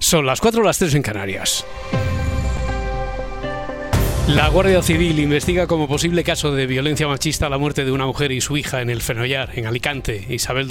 Son las 4, las 3 en Canarias. La Guardia Civil investiga como posible caso de violencia machista la muerte de una mujer y su hija en el Fenollar, en Alicante. Isabel